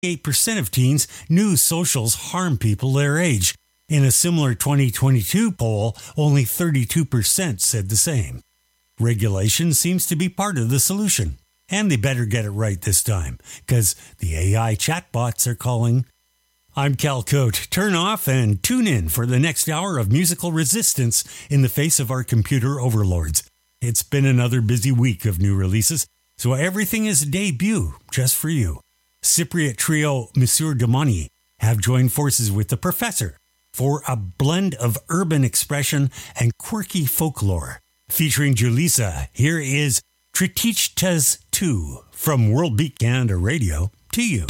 48% of teens knew socials harm people their age. In a similar 2022 poll, only 32% said the same. Regulation seems to be part of the solution. And they better get it right this time, because the AI chatbots are calling. I'm Cal Cote. Turn off and tune in for the next hour of musical resistance in the face of our computer overlords. It's been another busy week of new releases, so everything is a debut just for you. Cypriot trio Monsieur Domani have joined forces with The Professor for a blend of urban expression and quirky folklore. Featuring Julissa, here is Tritichtas 2 from World Beat Canada Radio to you.